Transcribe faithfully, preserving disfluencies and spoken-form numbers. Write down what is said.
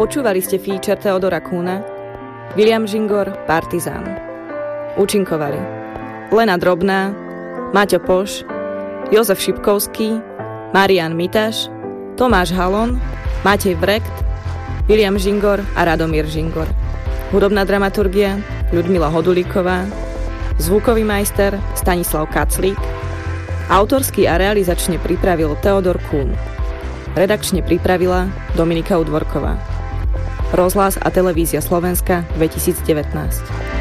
Počúvali ste feature Teodora Kuhna, William Žingor, Partizán. Účinkovali Lena Drobná, Maťo Poš, Jozef Šipkovský, Marián Mitaš, Tomáš Halon, Matej Vrekt, William Žingor a Radomír Žingor. Hudobná dramaturgia Ľudmila Hodulíková, zvukový majster Stanislav Kaclík, autorský a realizačne pripravil Teodor Kuhn. Redakčne pripravila Dominika Udvorková. Rozhlas a televízia Slovenska dvetisícdevätnásť.